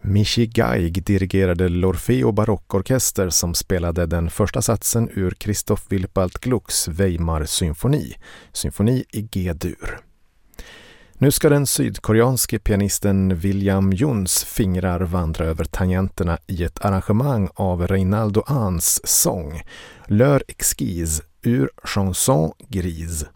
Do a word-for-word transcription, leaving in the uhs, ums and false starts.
Michi Geig dirigerade l'Orfeo barockorkester som spelade den första satsen ur Christoph Willibald Glucks Weimar-symfoni, symfoni i G-dur. Nu ska den sydkoreanske pianisten William Juns fingrar vandra över tangenterna i ett arrangemang av Reynaldo Ans sång L'heure exquise ur Chanson grise.